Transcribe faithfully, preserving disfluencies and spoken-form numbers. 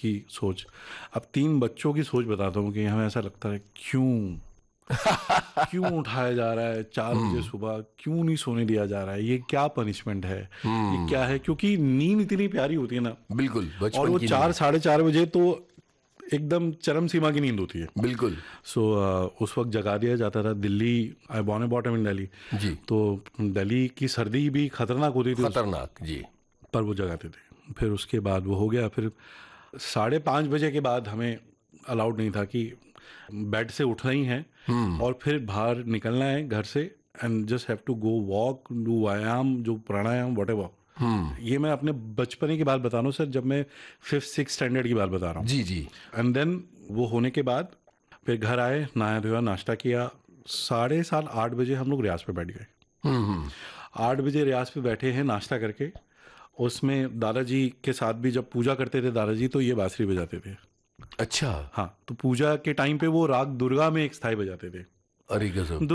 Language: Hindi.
की सोच। अब तीन बच्चों की सोच बताता हूँ कि हमें ऐसा लगता है क्यों क्यों उठाया जा रहा है चार बजे हम्म। सुबह, क्यों नहीं सोने दिया जा रहा है, ये क्या पनिशमेंट है, ये क्या हम्म। है, क्योंकि नींद इतनी प्यारी होती है ना। बिल्कुल और बचपन वो की चार नींद। साढ़े चार बजे तो एकदम चरम सीमा की नींद होती है। बिल्कुल। सो so, uh, उस वक्त जगा दिया जाता था। Delhi, I born and bottom in Delhi, जी। तो दिल्ली की सर्दी भी खतरनाक होती थी उस वक्त, खतरनाक जी। पर वो जगाते थे। फिर उसके बाद वो हो गया। फिर साढ़े पाँच बजे के बाद हमें अलाउड नहीं था कि बेड से उठना ही है हम्म। और फिर बाहर निकलना है घर से, and just have to go walk, do व्यायाम, जो प्राणायाम, वट एवर। हम्म। ये मैं अपने बचपने की बात बता रहा हूँ सर, जब मैं फिफ्थ सिक्स स्टैंडर्ड की बात बता रहा हूँ। जी जी। एंड देन वो होने के बाद फिर घर आए, नहाया धोया, नाश्ता किया। साढ़े सात आठ बजे हम लोग रियाज पे बैठ गए। हम्म। हम्म। आठ बजे रियाज पे बैठे हैं नाश्ता करके। उसमें दादाजी के साथ भी जब पूजा करते थे दादाजी, तो ये बांसुरी बजाते थे। अच्छा। हाँ, तो पूजा के टाइम पे वो राग दुर्गा में एक स्थाई बजाते थे। अरे गजब।